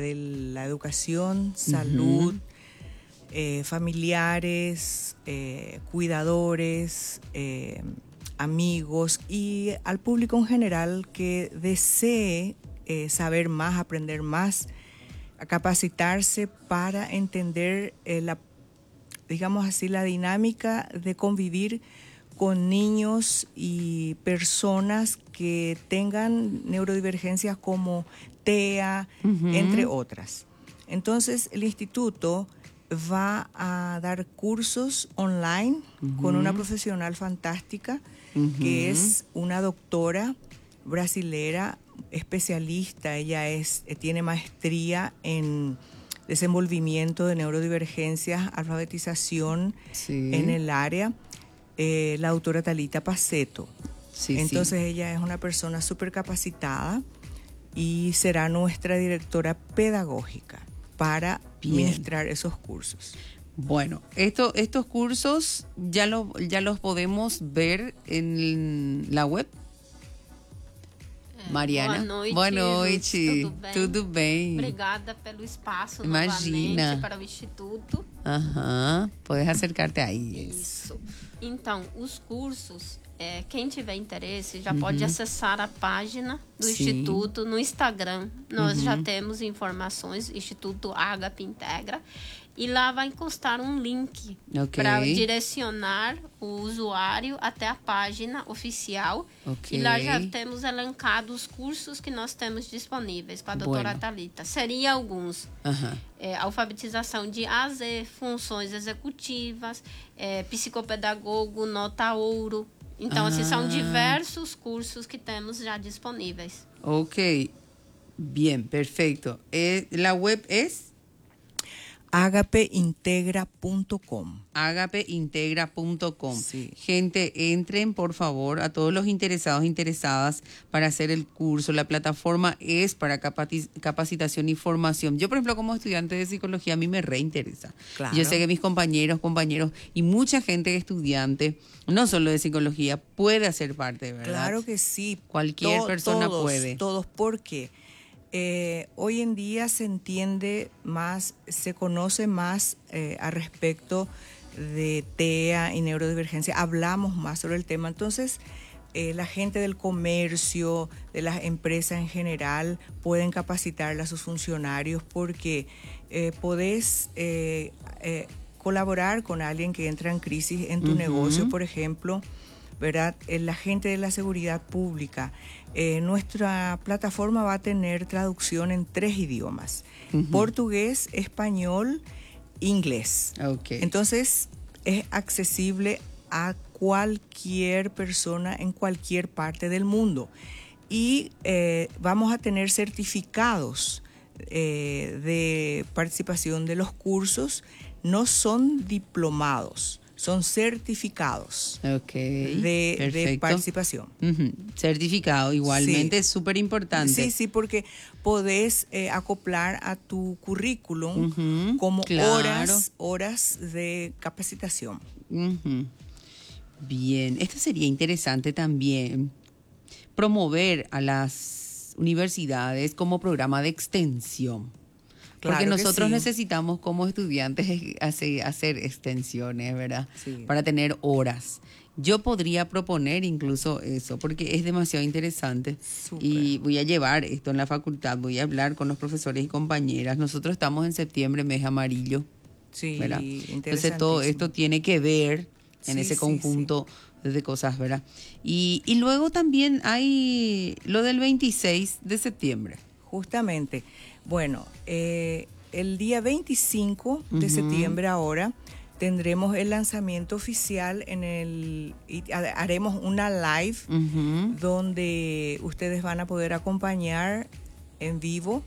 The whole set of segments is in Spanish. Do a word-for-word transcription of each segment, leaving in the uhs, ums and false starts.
de la educación, salud, Ujú. eh, familiares, eh, cuidadores, eh, amigos y al público en general que desee eh, saber más, aprender más, a capacitarse para entender eh, la, digamos así, la dinámica de convivir con niños y personas que tengan neurodivergencias como T E A, Ujú. entre otras. Entonces, el instituto va a dar cursos online Ujú. con una profesional fantástica Ujú. que es una doctora brasilera especialista. Ella es, eh, tiene maestría en desenvolvimiento de neurodivergencias, alfabetización Sí. en el área, eh, la doctora Talita Paceto. Sí, Entonces sí. ella es una persona súper capacitada y será nuestra directora pedagógica para Bien. ministrar esos cursos. Bueno, esto, estos cursos ya, lo, ya los podemos ver en la web. Mariana. Boa noite, Boa Ruth. noite. Tudo bem? Tudo bem. Obrigada pelo espaço Imagina. novamente para o Instituto. Aham, puedes acercarte aí. Isso. Então, os cursos, é, quem tiver interesse já Uhum. pode acessar a página do Sim. Instituto no Instagram. Nós Uhum. já temos informações, Instituto Ágape Integra. E lá vai encostar um link Ok. para direcionar o usuário até a página oficial. Ok. E lá já temos elencado os cursos que nós temos disponíveis com a doutora Bueno. Talita. Seria alguns. Aham. É, alfabetização de A a Z, funções executivas, é, psicopedagogo, nota ouro. Então, assim, são Ah. diversos cursos que temos já disponíveis. Ok. Bien, perfecto. Eh, la web es agape integra punto com. agape integra punto com. Sí. Gente, entren por favor a todos los interesados, interesadas para hacer el curso. La plataforma es para capati- capacitación y formación. Yo, por ejemplo, como estudiante de psicología, a mí me reinteresa. Claro. Yo sé que mis compañeros, compañeros y mucha gente estudiante, no solo de psicología, puede hacer parte, ¿verdad? Claro que sí. Cualquier To- persona todos, puede. Todos, porque eh, hoy en día se entiende más, se conoce más eh, al respecto de T E A y neurodivergencia, hablamos más sobre el tema. Entonces, eh, la gente del comercio, de las empresas en general, pueden capacitarle a sus funcionarios porque eh, podés eh, eh, colaborar con alguien que entra en crisis en tu Ujú. negocio, por ejemplo, ¿verdad? La gente de la seguridad pública. Eh, nuestra plataforma va a tener traducción en tres idiomas: Ujú. portugués, español, inglés. Ok. Entonces, es accesible a cualquier persona en cualquier parte del mundo. Y eh, vamos a tener certificados eh, de participación de los cursos. No son diplomados, son certificados Ok. de, de Perfecto. participación. Ujú. Certificado, igualmente, Sí. es súper importante. Sí, sí, porque podés eh, acoplar a tu currículum Ujú, como claro. horas, horas de capacitación. Ujú. Bien, esto sería interesante también, promover a las universidades como programa de extensión. Claro Porque que nosotros sí. necesitamos como estudiantes hacer, hacer extensiones, ¿verdad? Sí. Para tener horas. Yo podría proponer incluso eso, porque es demasiado interesante. Súper. Y voy a llevar esto en la facultad, voy a hablar con los profesores y compañeras. Nosotros estamos en septiembre, mes amarillo, Sí, ¿verdad? Entonces todo interesantísimo. esto tiene que ver en Sí, ese sí, conjunto de cosas, ¿verdad? Y, y luego también hay lo del veintiséis de septiembre. Justamente. Bueno, eh, el día veinticinco de Ujú. septiembre ahora tendremos el lanzamiento oficial en el... y ha- haremos una live Ujú. donde ustedes van a poder acompañar en vivo,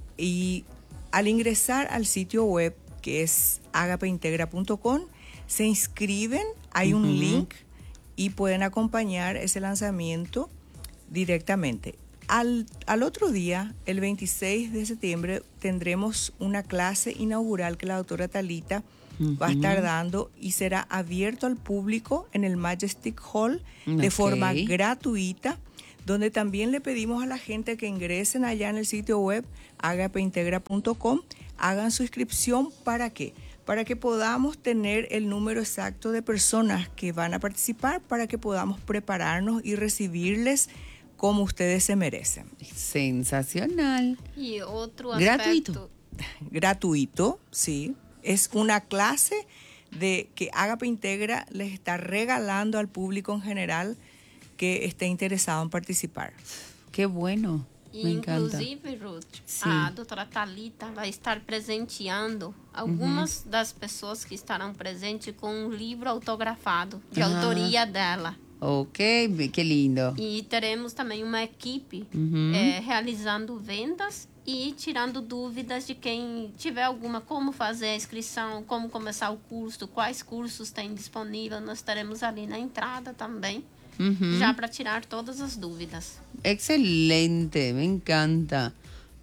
y al ingresar al sitio web, que es agape integra punto com, se inscriben, hay un Ujú. link y pueden acompañar ese lanzamiento directamente. Al, al otro día, el veintiséis de septiembre, tendremos una clase inaugural que la doctora Talita va a estar Ujú. dando y será abierto al público en el Majestic Hall de Ok. forma gratuita, donde también le pedimos a la gente que ingresen allá en el sitio web agapeintegra punto com, hagan su inscripción. ¿Para qué? Para que podamos tener el número exacto de personas que van a participar, para que podamos prepararnos y recibirles como ustedes se merecen. Sensacional. Y otro Gratuito. aspecto. Gratuito, sí. Es una clase de que Agape Integra les está regalando al público en general que esté interesado en participar. Qué bueno. Me encanta. Inclusive, Ruth, Sí. a doutora Thalita vai estar presenteando algumas Uhum. das pessoas que estarão presentes com um livro autografado de Ah. autoria dela. Ok, qué lindo. E teremos também uma equipe Uhum. eh, realizando vendas e tirando dúvidas de quem tiver alguma, como fazer a inscrição, como começar o curso, quais cursos tem disponível. Nós estaremos ali na entrada também, Uhum. já para tirar todas as dúvidas. Excelente, me encanta.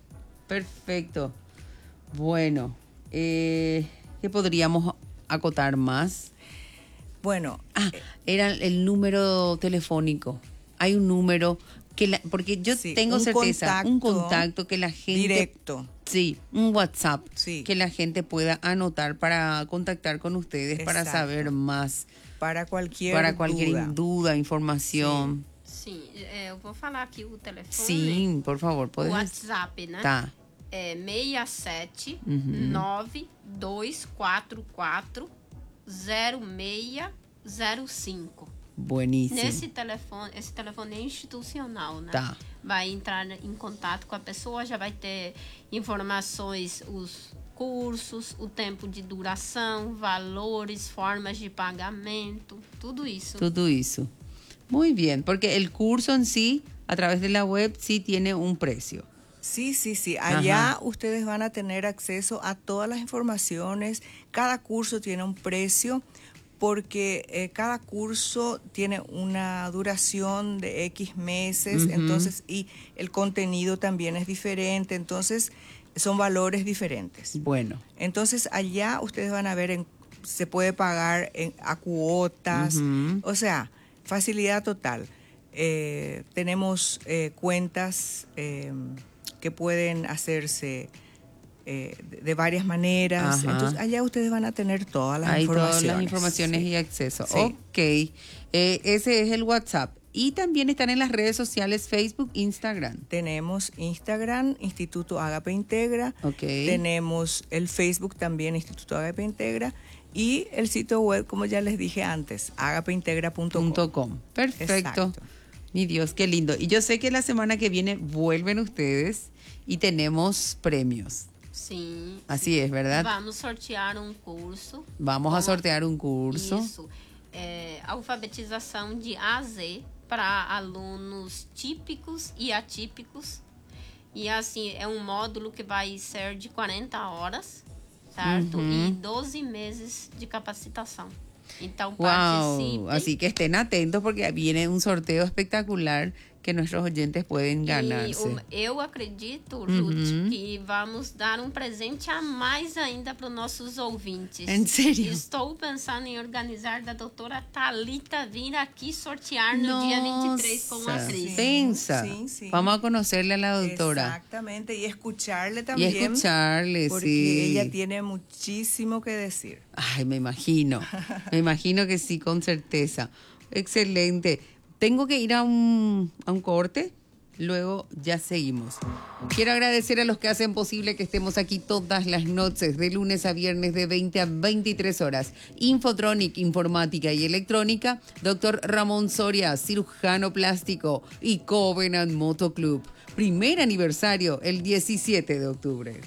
Perfecto. Bueno, eh, ¿qué podríamos acotar más? Bueno, Ah, era el número telefónico. Hay un número que la, porque yo Sí, tengo un certeza, un contacto contacto que la gente directo. Sí, un WhatsApp Sí. que la gente pueda anotar para contactar con ustedes, para Exacto. saber más, para cualquier para cualquier duda. duda, información. Sim, é, eu vou falar aqui o telefone. Sí, por favor, O puedes. WhatsApp, né? Tá. É seis sete Uhum. nove dois quatro quatro zero seis zero cinco. Buenísimo. Nesse telefone, esse telefone é institucional, né? Tá. Vai entrar em contato com a pessoa, já vai ter informações, os cursos, o tempo de duração, valores, formas de pagamento, tudo isso. Todo eso. Muy bien, porque el curso en sí, a través de la web, sí tiene un precio. Sí, sí, sí. Allá Ajá. ustedes van a tener acceso a todas las informaciones. Cada curso tiene un precio porque eh, cada curso tiene una duración de X meses, Ujú. entonces, y el contenido también es diferente, entonces son valores diferentes. Bueno. Entonces allá ustedes van a ver, en, se puede pagar en, a cuotas, Ujú. o sea, facilidad total. Eh, tenemos eh, cuentas eh, que pueden hacerse eh, de, de varias maneras. Ajá. Entonces allá ustedes van a tener todas las Hay informaciones. todas las informaciones Sí. y acceso. Sí. Ok. Eh, ese es el WhatsApp. Y también están en las redes sociales Facebook, Instagram. Tenemos Instagram, Instituto Agape Integra. Ok. Tenemos el Facebook también, Instituto Agape Integra. Y el sitio web, como ya les dije antes, agapeintegra punto com. Punto com. Perfecto. Exacto. Mi Dios, qué lindo. Y yo sé que la semana que viene vuelven ustedes y tenemos premios. Sim. Así es, ¿verdad? Vamos sortear um curso. Vamos a com sortear un curso. Isso. É, alfabetização de A a Z para alunos típicos e atípicos. E assim, é um módulo que vai ser de quarenta horas, certo? Uhum. E doze meses de capacitação. Então, Wow, participe. así que estén atentos porque viene un sorteo espectacular que nuestros oyentes pueden E ganarse. o- eu acredito, Ruth, Uhum. que vamos dar um presente a mais ainda para os nossos ouvintes. Em sério? Estou pensando em organizar da doutora Thalita vir aqui sortear no dia vinte e três com a Nossa, Cris. pensa. Sí, sí. Vamos a conocerle a la doctora Exactamente, y escucharle y también. escucharle, Porque sí. ella tiene muchísimo que decir. Ay, me imagino. Me imagino que sí, con certeza. Excelente. Tengo que ir a un, a un corte. Luego ya seguimos. Quiero agradecer a los que hacen posible que estemos aquí todas las noches, de lunes a viernes, de veinte a veintitrés horas. Infotronic, informática y electrónica. Doctor Ramón Soria, cirujano plástico. Y Covenant Moto Club. Primer aniversario, el diecisiete de octubre.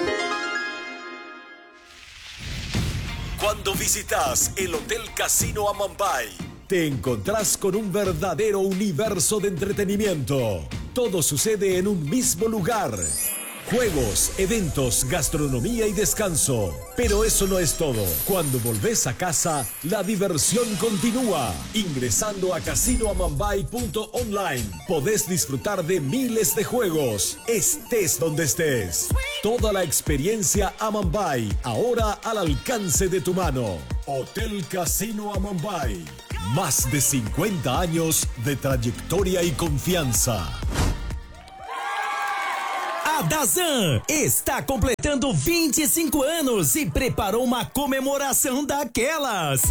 Cuando visitas el Hotel Casino Amambay, te encontrás con un verdadero universo de entretenimiento. Todo sucede en un mismo lugar. Juegos, eventos, gastronomía y descanso. Pero eso no es todo. Cuando volvés a casa, la diversión continúa. Ingresando a casino amambay punto online, podés disfrutar de miles de juegos, estés donde estés. Toda la experiencia Amambay, ahora al alcance de tu mano. Hotel Casino Amambay. Más de cincuenta años de trayectoria y confianza. A Dazan está completando vinte e cinco anos e preparou uma comemoração daquelas.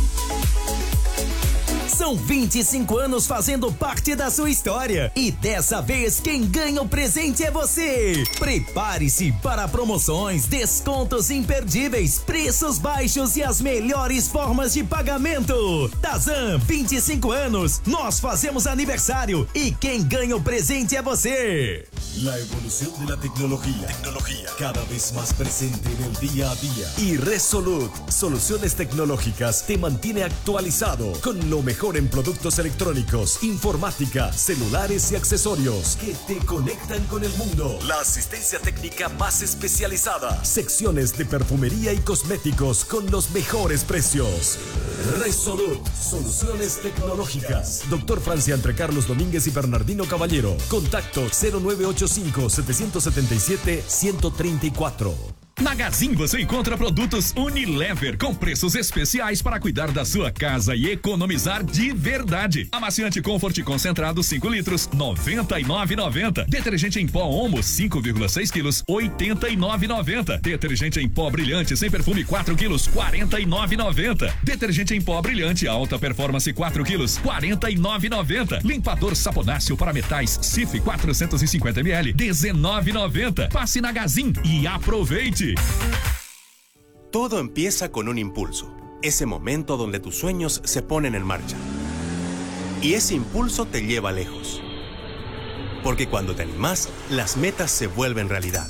São vinte e cinco anos fazendo parte da sua história e dessa vez quem ganha o presente é você. Prepare-se para promoções, descontos imperdíveis, preços baixos e as melhores formas de pagamento. Dazan, vinte e cinco anos, nós fazemos aniversário e quem ganha o presente é você. La evolución de la tecnología, tecnología cada vez más presente en el día a día. Y Resolute Soluciones Tecnológicas te mantiene actualizado con lo mejor en productos electrónicos, informática, celulares y accesorios que te conectan con el mundo. La asistencia técnica más especializada, secciones de perfumería y cosméticos con los mejores precios. Resolute Soluciones Tecnológicas. Doctor Francia entre Carlos Domínguez y Bernardino Caballero. Contacto cero nueve ocho cinco, sete sete siete, uno cero tres cuatro. Na Gazin você encontra produtos Unilever com preços especiais para cuidar da sua casa e economizar de verdade. Amaciante Comfort concentrado cinco litros, noventa e nove reais e noventa centavos. Detergente em pó Omo cinco vírgula seis quilos, oitenta e nove reais e noventa centavos. Detergente em pó Brilhante sem perfume quatro quilos, quarenta e nove reais e noventa centavos. Detergente em pó Brilhante Alta Performance quatro quilos, quarenta e nove reais e noventa centavos. Limpador Saponáceo para metais C I F quatrocentos e cinquenta mililitros, dezenove reais e noventa centavos. Passe na Gazin e aproveite. Todo empieza con un impulso, ese momento donde tus sueños se ponen en marcha. Y ese impulso te lleva lejos. Porque cuando te animás, las metas se vuelven realidad.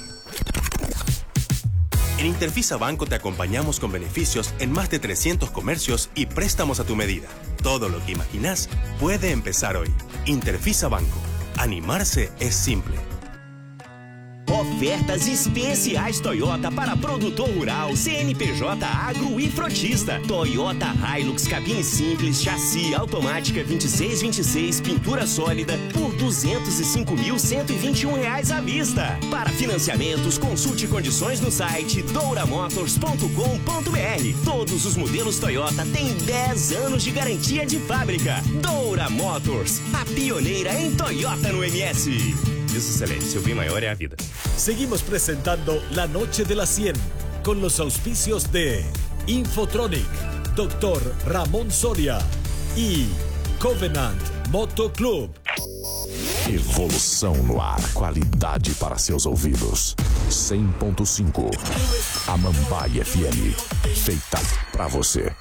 En Interfisa Banco te acompañamos con beneficios en más de trescientos comercios y préstamos a tu medida. Todo lo que imaginás puede empezar hoy. Interfisa Banco. Animarse es simple. Ofertas especiais Toyota para produtor rural, C N P J Agro e frotista. Toyota Hilux cabine simples, chassi automática vinte e seis vinte e seis, pintura sólida por duzentos e cinco mil cento e vinte e um reais à vista. Para financiamentos, consulte condições no site doura motors ponto com ponto br. Todos os modelos Toyota têm dez anos de garantia de fábrica. Doura Motors, a pioneira em Toyota no M S. Isso, excelente. Seu bem maior é a vida. Seguimos presentando La Noche de la cien con los auspicios de Infotronic, Doctor Ramón Soria y Covenant Moto Club. Evolução no ar, qualidade para seus ouvidos. cem ponto cinco. Amambai F M, feita pra você.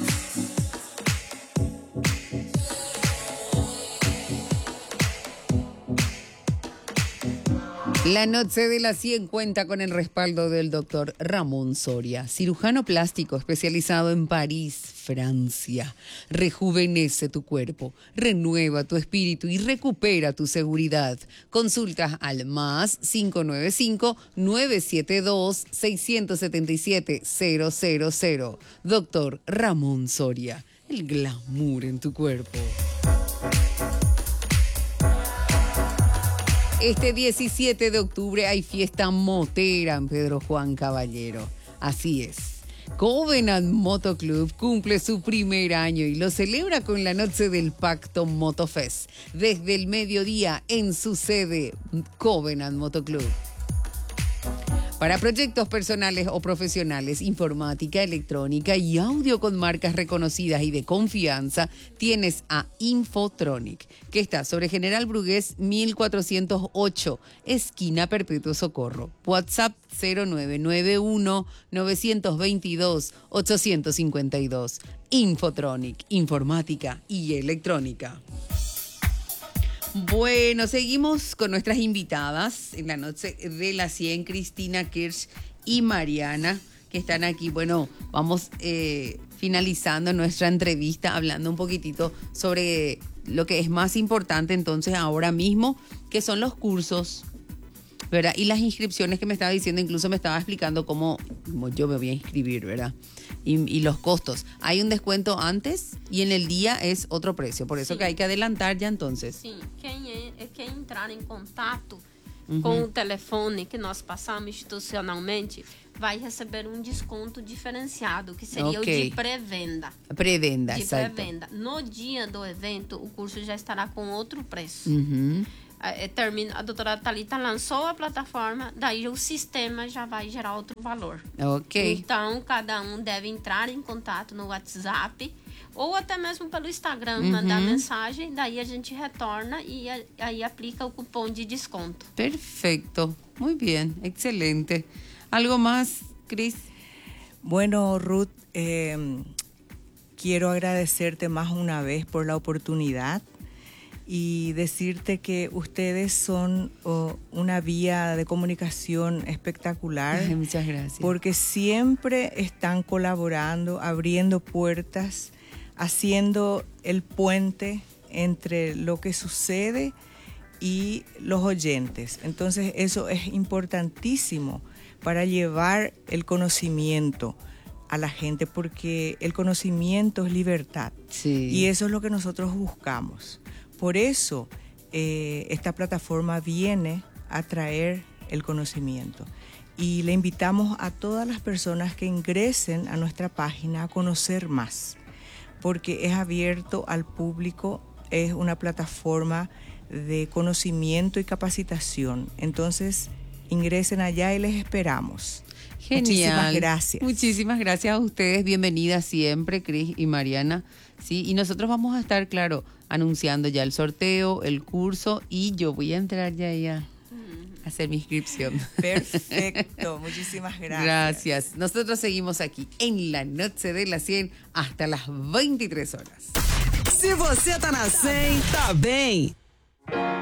La Noche de la cien cuenta con el respaldo del doctor Ramón Soria, cirujano plástico especializado en París, Francia. Rejuvenece tu cuerpo, renueva tu espíritu y recupera tu seguridad. Consultas al más cinco nueve cinco, nueve siete dos, seis siete siete, cero cero cero. Doctor Ramón Soria, el glamour en tu cuerpo. Este diecisiete de octubre hay fiesta motera en Pedro Juan Caballero. Así es. Covenant Moto Club cumple su primer año y lo celebra con la noche del Pacto Motofest. Desde el mediodía en su sede, Covenant Moto Club. Para proyectos personales o profesionales, informática, electrónica y audio con marcas reconocidas y de confianza, tienes a Infotronic, que está sobre General Brugués mil cuatrocientos ocho, esquina Perpetuo Socorro. WhatsApp cero nueve nueve uno, nueve dos dos, ocho cinco dos. Infotronic, informática y electrónica. Bueno, seguimos con nuestras invitadas en la noche de la cien, Cristina Kirch y Mariana, que están aquí. Bueno, vamos eh, finalizando nuestra entrevista hablando un poquitito sobre lo que es más importante entonces ahora mismo, que son los cursos, ¿verdad? Y las inscripciones que me estaba diciendo, incluso me estaba explicando cómo, cómo yo me voy a inscribir, ¿verdad? Y, y los costos. Hay un descuento antes y en el día es otro precio, por eso sí. Que hay que adelantar ya entonces. Sim, quem, é, quem entrar em contato uhum. com o telefone que nós passamos institucionalmente, vai receber um desconto diferenciado, que seria okay. o de pré-venda. Pré-venda, De pré-venda. No dia do evento, o curso já estará com outro preço. Uhum. A, termina, a doutora Thalita lançou a plataforma, daí o sistema já vai gerar outro valor. Ok. Então, cada um deve entrar em contato no WhatsApp ou até mesmo pelo Instagram, uhum. mandar mensagem, daí a gente retorna e a, aí aplica o cupom de desconto. Perfeito. Muito bem. Excelente. ¿Algo más, Cris? Bueno, Ruth, eh, quiero agradecerte más una vez por la oportunidad y decirte que ustedes son oh, una vía de comunicación espectacular. Ay, muchas gracias. Porque siempre están colaborando, abriendo puertas, haciendo el puente entre lo que sucede y los oyentes. Entonces eso es importantísimo para llevar el conocimiento a la gente, porque el conocimiento es libertad. Sí. Y eso es lo que nosotros buscamos. Por eso eh, esta plataforma viene a traer el conocimiento. Y le invitamos a todas las personas que ingresen a nuestra página a conocer más, porque es abierto al público, es una plataforma de conocimiento y capacitación. Entonces, ingresen allá y les esperamos. Genial. Muchísimas gracias. Muchísimas gracias a ustedes. Bienvenidas siempre, Cris y Mariana. Sí, y nosotros vamos a estar, claro, anunciando ya el sorteo, el curso, y yo voy a entrar ya, ya a hacer mi inscripción. Perfecto. Muchísimas gracias. Gracias. Nosotros seguimos aquí en la Noche de la cien hasta las veintitrés horas. Se você tá na cem, tá bem.